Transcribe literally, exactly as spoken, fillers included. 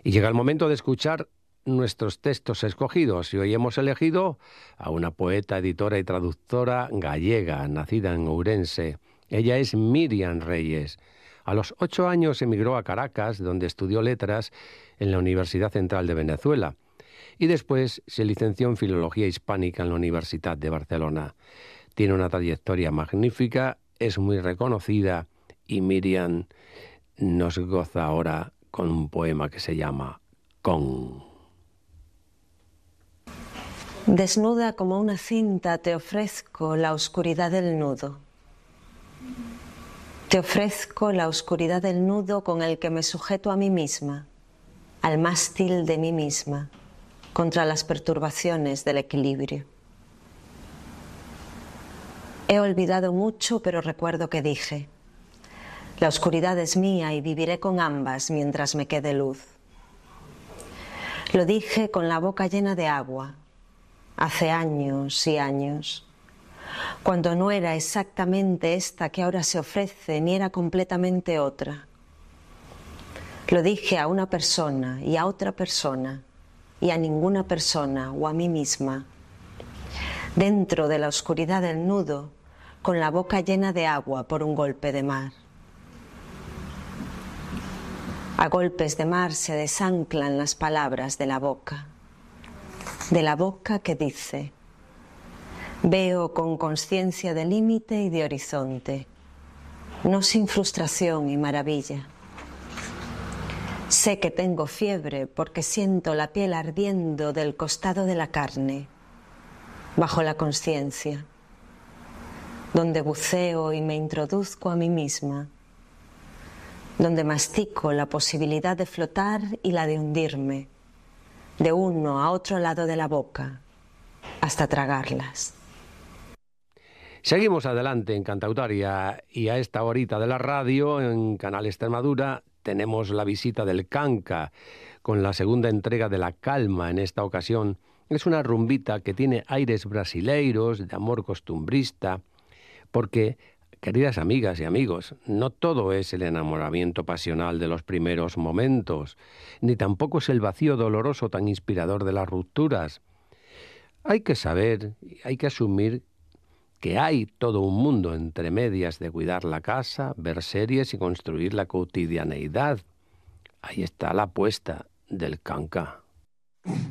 Y llega el momento de escuchar nuestros textos escogidos y hoy hemos elegido a una poeta, editora y traductora gallega, nacida en Ourense. Ella es Miriam Reyes. A los ocho años emigró a Caracas, donde estudió letras en la Universidad Central de Venezuela y después se licenció en Filología Hispánica en la Universidad de Barcelona. Tiene una trayectoria magnífica, es muy reconocida y Miriam nos goza ahora con un poema que se llama Con. Desnuda como una cinta te ofrezco la oscuridad del nudo. Te ofrezco la oscuridad del nudo con el que me sujeto a mí misma, al mástil de mí misma, contra las perturbaciones del equilibrio. He olvidado mucho, pero recuerdo que dije: la oscuridad es mía y viviré con ambas mientras me quede luz. Lo dije con la boca llena de agua, hace años y años, cuando no era exactamente esta que ahora se ofrece, ni era completamente otra. Lo dije a una persona y a otra persona, y a ninguna persona o a mí misma, dentro de la oscuridad del nudo, con la boca llena de agua por un golpe de mar. A golpes de mar se desanclan las palabras de la boca, de la boca que dice: veo con conciencia de límite y de horizonte, no sin frustración y maravilla. Sé que tengo fiebre porque siento la piel ardiendo del costado de la carne, bajo la conciencia, donde buceo y me introduzco a mí misma, donde mastico la posibilidad de flotar y la de hundirme, de uno a otro lado de la boca, hasta tragarlas. Seguimos adelante en Cantautaria y a esta horita de la radio, en Canal Extremadura, tenemos la visita del Canca, con la segunda entrega de La Calma en esta ocasión. Es una rumbita que tiene aires brasileiros, de amor costumbrista, porque, queridas amigas y amigos, no todo es el enamoramiento pasional de los primeros momentos, ni tampoco es el vacío doloroso tan inspirador de las rupturas. Hay que saber, hay que asumir que hay todo un mundo entre medias de cuidar la casa, ver series y construir la cotidianeidad. Ahí está la apuesta del Canca.